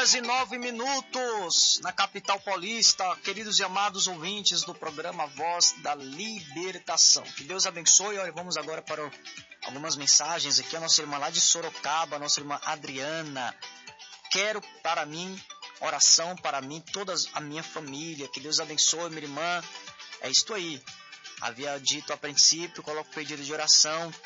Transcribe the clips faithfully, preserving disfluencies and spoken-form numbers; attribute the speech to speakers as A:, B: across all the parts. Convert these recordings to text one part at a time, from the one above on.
A: horas e nove minutos na capital paulista, queridos e amados ouvintes do programa Voz da Libertação. Que Deus abençoe. Olha, vamos agora para algumas mensagens aqui. A nossa irmã lá de Sorocaba, a nossa irmã Adriana. Quero para mim, oração para mim, toda a minha família. Que Deus abençoe, minha irmã. É isto aí. Havia dito a princípio, coloco o pedido de oração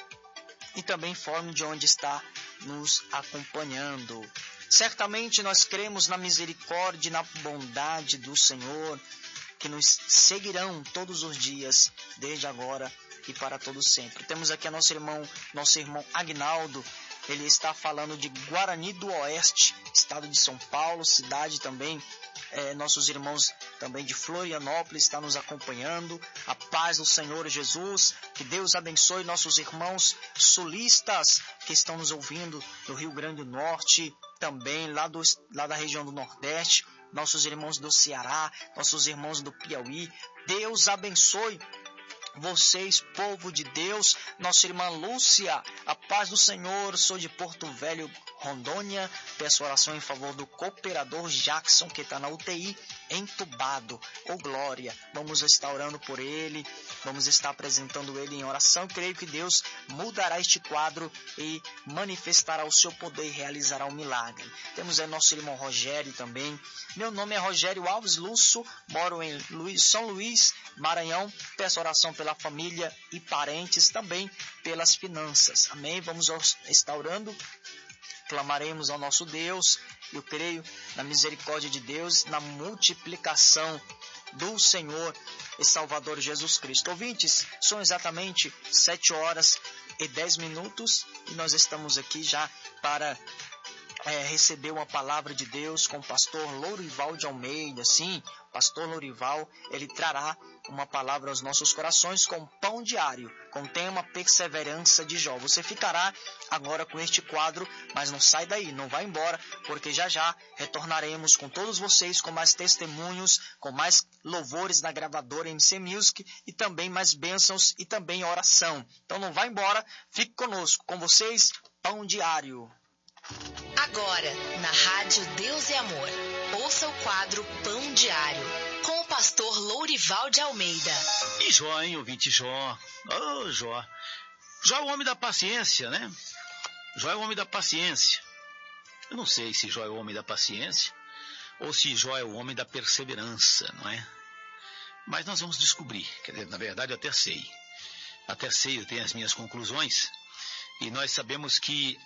A: e também informe de onde está nos acompanhando. Certamente nós cremos na misericórdia e na bondade do Senhor, que nos seguirão todos os dias, desde agora e para todo sempre. Temos aqui a nosso irmão, nosso irmão Agnaldo. Ele está falando de Guarani do Oeste, estado de São Paulo, cidade também. É, nossos irmãos também de Florianópolis estão nos acompanhando. A paz do Senhor Jesus. Que Deus abençoe nossos irmãos sulistas que estão nos ouvindo do Rio Grande do Norte, também lá, do, lá da região do Nordeste, nossos irmãos do Ceará, nossos irmãos do Piauí. Deus abençoe vocês, povo de Deus. Nossa irmã Lúcia, a paz do Senhor. Sou de Porto Velho, Rondônia. Peço oração em favor do cooperador Jackson, que está na U T I, entubado. Ô glória, vamos estar orando por ele, vamos estar apresentando ele em oração. Creio que Deus mudará este quadro e manifestará o seu poder e realizará um milagre. Temos aí nosso irmão Rogério também. Meu nome é Rogério Alves Lúcio, moro em Luiz, São Luís, Maranhão. Peço oração pela família e parentes, também pelas finanças. Amém? Vamos estar orando. Clamaremos ao nosso Deus. Eu creio na misericórdia de Deus, na multiplicação do Senhor e Salvador Jesus Cristo. Ouvintes, são exatamente sete horas e dez minutos e nós estamos aqui já para é, receber uma palavra de Deus com o pastor Lourival de Almeida. Sim, pastor Lourival, ele trará uma palavra aos nossos corações com pão diário, com o tema perseverança de Jó. Você ficará agora com este quadro, mas não sai daí, não vai embora, porque já já retornaremos com todos vocês, com mais testemunhos, com mais louvores na gravadora M C Music e também mais bênçãos e também oração. Então não vai embora, fique conosco, com vocês, pão diário.
B: Agora, na rádio Deus e Amor, ouça o quadro Pão Diário, com o pastor Lourival de Almeida.
C: E Jó, hein, ouvinte Jó? Oh, Jó. Jó é o homem da paciência, né? Jó é o homem da paciência. Eu não sei se Jó é o homem da paciência ou se Jó é o homem da perseverança, não é? Mas nós vamos descobrir. Quer dizer, na verdade, eu até sei. Até sei, eu tenho as minhas conclusões. E nós sabemos que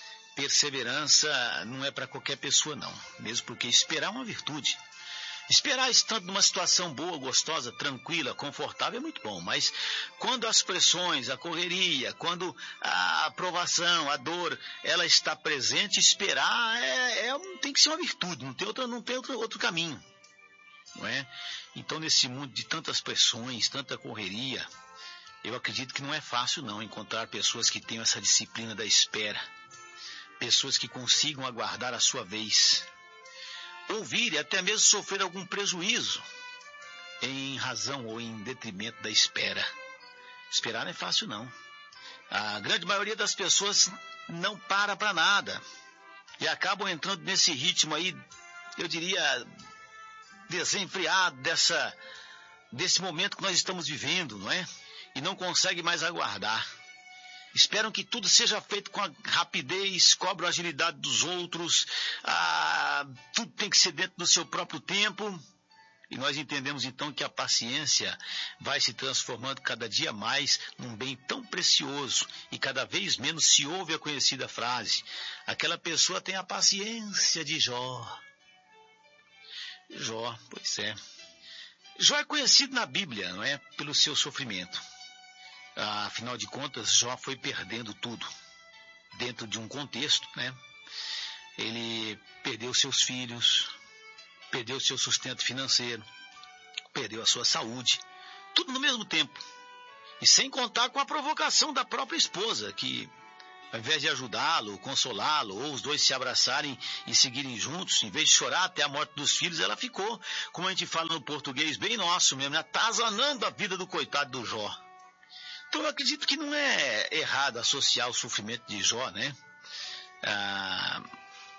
C: perseverança não é para qualquer pessoa, não. Mesmo porque esperar é uma virtude. Esperar estando numa situação boa, gostosa, tranquila, confortável é muito bom. Mas quando as pressões, a correria, quando a aprovação, a dor, ela está presente, esperar é, é, tem que ser uma virtude. Não tem, outra, não tem outro, outro caminho. Não é? Então, nesse mundo de tantas pressões, tanta correria, eu acredito que não é fácil, não, encontrar pessoas que tenham essa disciplina da espera. Pessoas que consigam aguardar a sua vez, ouvir e até mesmo sofrer algum prejuízo em razão ou em detrimento da espera. Esperar não é fácil, não. A grande maioria das pessoas não para para nada e acabam entrando nesse ritmo aí, eu diria, desenfreado dessa, desse momento que nós estamos vivendo, não é? E não conseguem mais aguardar. Esperam que tudo seja feito com a rapidez, cobram a agilidade dos outros, ah, tudo tem que ser dentro do seu próprio tempo. E nós entendemos então que a paciência vai se transformando cada dia mais num bem tão precioso e cada vez menos se ouve a conhecida frase: aquela pessoa tem a paciência de Jó. Jó, pois é. Jó é conhecido na Bíblia, não é? Pelo seu sofrimento. Afinal de contas, Jó foi perdendo tudo dentro de um contexto, né? Ele perdeu seus filhos, perdeu seu sustento financeiro, perdeu a sua saúde, tudo no mesmo tempo. E sem contar com a provocação da própria esposa, que ao invés de ajudá-lo, consolá-lo, ou os dois se abraçarem e seguirem juntos, em vez de chorar até a morte dos filhos, ela ficou, como a gente fala no português bem nosso mesmo, atazanando a vida do coitado do Jó. Então eu acredito que não é errado associar o sofrimento de Jó, né? Ah,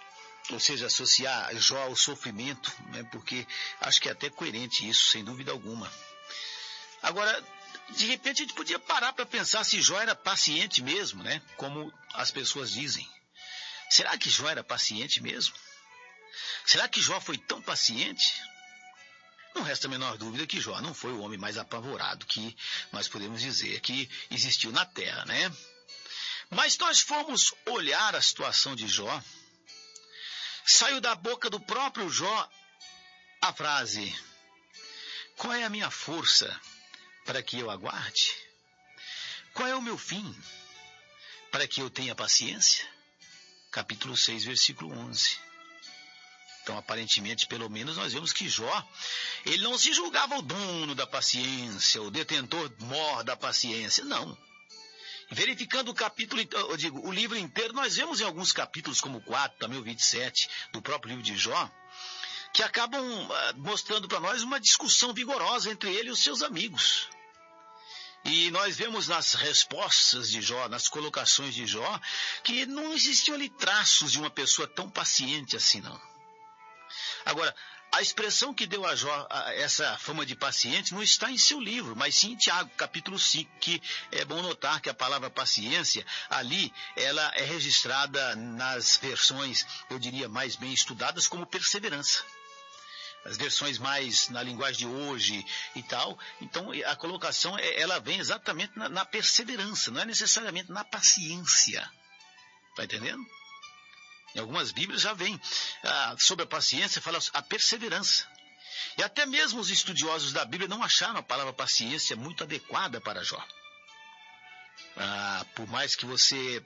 C: ou seja, associar Jó ao sofrimento, né, porque acho que é até coerente isso, sem dúvida alguma. Agora, de repente a gente podia parar para pensar se Jó era paciente mesmo, né, como as pessoas dizem. Será que Jó era paciente mesmo? Será que Jó foi tão paciente? Não resta a menor dúvida que Jó não foi o homem mais apavorado que nós podemos dizer que existiu na Terra, né? Mas se nós formos olhar a situação de Jó, saiu da boca do próprio Jó a frase: qual é a minha força para que eu aguarde? Qual é o meu fim para que eu tenha paciência? Capítulo seis, versículo onze. Então, aparentemente, pelo menos, nós vemos que Jó, ele não se julgava o dono da paciência, o detentor mor da paciência, não. Verificando o capítulo, eu digo, o livro inteiro, nós vemos em alguns capítulos, como o quatro, também o vinte e sete, do próprio livro de Jó, que acabam uh, mostrando para nós uma discussão vigorosa entre ele e os seus amigos. E nós vemos nas respostas de Jó, nas colocações de Jó, que não existiam ali traços de uma pessoa tão paciente assim, não. Agora, a expressão que deu a Jó a essa fama de paciente não está em seu livro, mas sim em Tiago, capítulo cinco, que é bom notar que a palavra paciência, ali, ela é registrada nas versões, eu diria, mais bem estudadas como perseverança. As versões mais na linguagem de hoje e tal, então a colocação, ela vem exatamente na, na perseverança, não é necessariamente na paciência. Está entendendo? Em algumas Bíblias já vem ah, sobre a paciência, fala a perseverança. E até mesmo os estudiosos da Bíblia não acharam a palavra paciência muito adequada para Jó. Ah, por mais que você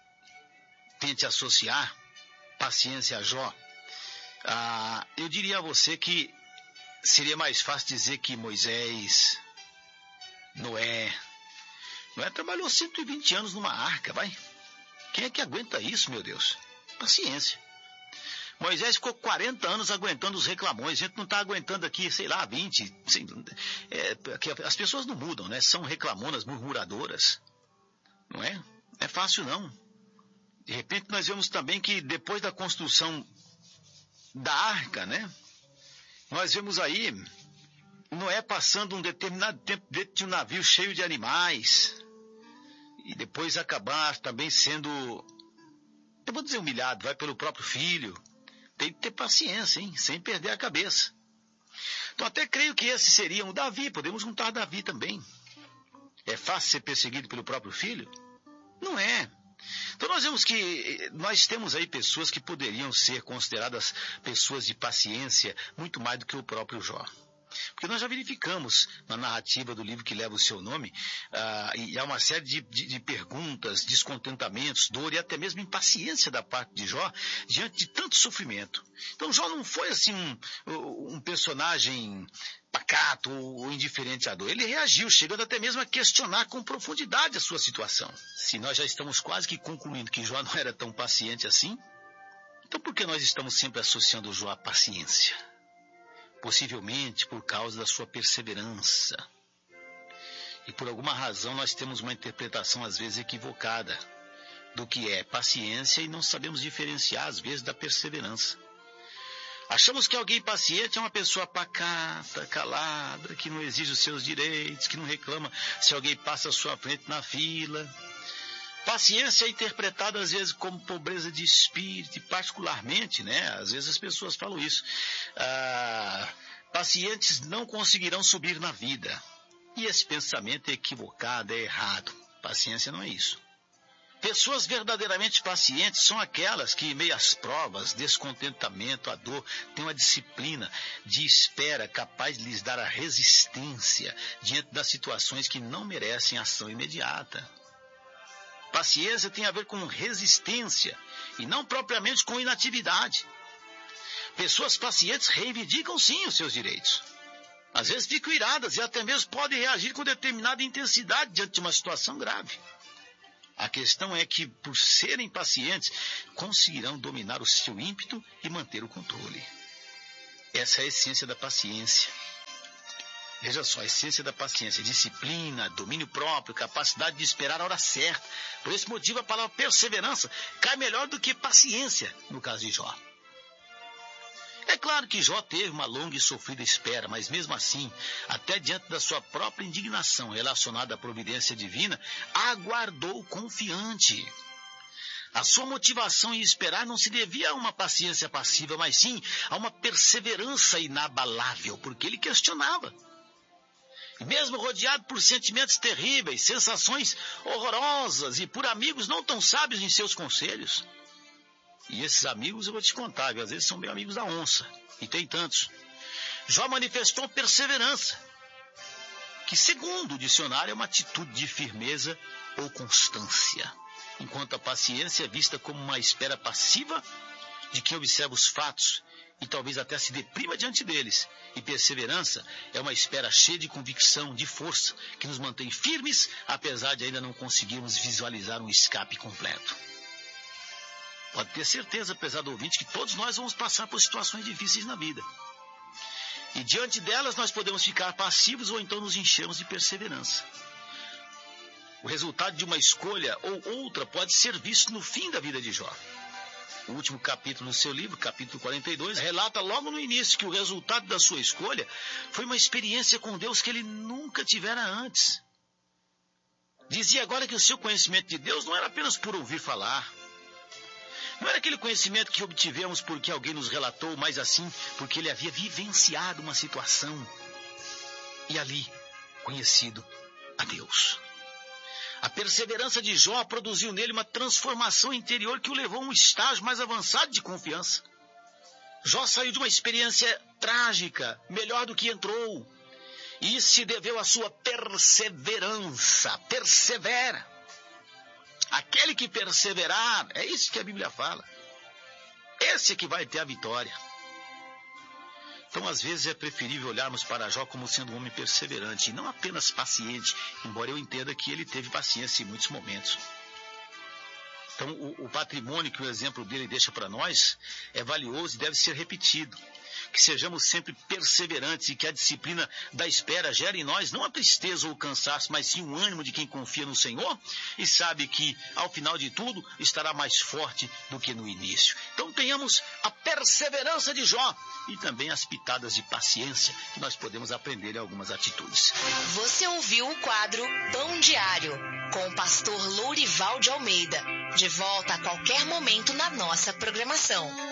C: tente associar paciência a Jó, ah, eu diria a você que seria mais fácil dizer que Moisés, Noé, Noé trabalhou cento e vinte anos numa arca, vai. Quem é que aguenta isso, meu Deus? Paciência. Moisés ficou quarenta anos aguentando os reclamões. A gente não está aguentando aqui, sei lá, vinte. Sei, é, as pessoas não mudam, né? São reclamonas, murmuradoras. Não é? Não é fácil, não. De repente nós vemos também que depois da construção da arca, né? Nós vemos aí Noé passando um determinado tempo dentro de um navio cheio de animais. E depois acabar também sendo... eu vou dizer humilhado, vai pelo próprio filho. Tem que ter paciência, hein? Sem perder a cabeça. Então até creio que esse seria um Davi, podemos juntar Davi também. É fácil ser perseguido pelo próprio filho? Não é. Então nós vemos que nós temos aí pessoas que poderiam ser consideradas pessoas de paciência muito mais do que o próprio Jó. Porque nós já verificamos na narrativa do livro que leva o seu nome, uh, e há uma série de, de, de perguntas, descontentamentos, dor e até mesmo impaciência da parte de Jó diante de tanto sofrimento. Então Jó não foi assim um, um personagem pacato ou indiferente à dor. Ele reagiu, chegando até mesmo a questionar com profundidade a sua situação. Se nós já estamos quase que concluindo que Jó não era tão paciente assim, então por que nós estamos sempre associando Jó à paciência? Possivelmente por causa da sua perseverança. E por alguma razão nós temos uma interpretação às vezes equivocada do que é paciência e não sabemos diferenciar às vezes da perseverança. Achamos que alguém paciente é uma pessoa pacata, calada, que não exige os seus direitos, que não reclama se alguém passa à sua frente na fila. Paciência é interpretada às vezes como pobreza de espírito, e particularmente, né? Às vezes as pessoas falam isso. Ah, pacientes não conseguirão subir na vida. E esse pensamento é equivocado, é errado. Paciência não é isso. Pessoas verdadeiramente pacientes são aquelas que, em meio às provas, descontentamento, a dor, têm uma disciplina de espera capaz de lhes dar a resistência diante das situações que não merecem ação imediata. Paciência tem a ver com resistência e não propriamente com inatividade. Pessoas pacientes reivindicam sim os seus direitos. Às vezes ficam iradas e até mesmo podem reagir com determinada intensidade diante de uma situação grave. A questão é que, por serem pacientes, conseguirão dominar o seu ímpeto e manter o controle. Essa é a essência da paciência. Veja só, a essência da paciência, disciplina, domínio próprio, capacidade de esperar a hora certa. Por esse motivo, a palavra perseverança cai melhor do que paciência, no caso de Jó. claro que Jó teve uma longa e sofrida espera, mas mesmo assim, até diante da sua própria indignação relacionada à providência divina, aguardou confiante. A sua motivação em esperar não se devia a uma paciência passiva, mas sim a uma perseverança inabalável, porque ele questionava. E mesmo rodeado por sentimentos terríveis, sensações horrorosas e por amigos não tão sábios em seus conselhos. E esses amigos eu vou te contar, viu? Às vezes são meio amigos da onça, e tem tantos. Jó manifestou perseverança, que segundo o dicionário é uma atitude de firmeza ou constância. Enquanto a paciência é vista como uma espera passiva de quem observa os fatos e talvez até se deprima diante deles. E perseverança é uma espera cheia de convicção, de força, que nos mantém firmes, apesar de ainda não conseguirmos visualizar um escape completo. Pode ter certeza, prezado ouvinte, que todos nós vamos passar por situações difíceis na vida. E diante delas nós podemos ficar passivos ou então nos enchermos de perseverança. O resultado de uma escolha ou outra pode ser visto no fim da vida de Jó. O último capítulo do seu livro, capítulo quarenta e dois, relata logo no início que o resultado da sua escolha foi uma experiência com Deus que ele nunca tivera antes. Dizia agora que o seu conhecimento de Deus não era apenas por ouvir falar. Não era aquele conhecimento que obtivemos porque alguém nos relatou, mas assim porque ele havia vivenciado uma situação e ali conhecido a Deus. A perseverança de Jó produziu nele uma transformação interior que o levou a um estágio mais avançado de confiança. Jó saiu de uma experiência trágica, melhor do que entrou. E isso se deveu à sua perseverança. Persevera. Aquele que perseverar, é isso que a Bíblia fala. Esse é que vai ter a vitória. Então, às vezes, é preferível olharmos para Jó como sendo um homem perseverante e não apenas paciente, embora eu entenda que ele teve paciência em muitos momentos. Então, o, o patrimônio que o exemplo dele deixa para nós é valioso e deve ser repetido. Que sejamos sempre perseverantes e que a disciplina da espera gere em nós não a tristeza ou o cansaço, mas sim o ânimo de quem confia no Senhor e sabe que, ao final de tudo, estará mais forte do que no início. Então tenhamos a perseverança de Jó e também as pitadas de paciência que nós podemos aprender em algumas atitudes.
B: Você ouviu o quadro Pão Diário, com o pastor Lourival de Almeida. De volta a qualquer momento na nossa programação.